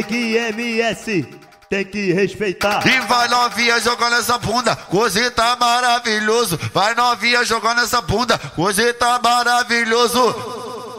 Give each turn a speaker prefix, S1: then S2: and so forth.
S1: que MS tem que respeitar.
S2: E vai novinha jogando essa bunda, hoje tá maravilhoso. Vai novinha jogando essa bunda, hoje tá maravilhoso.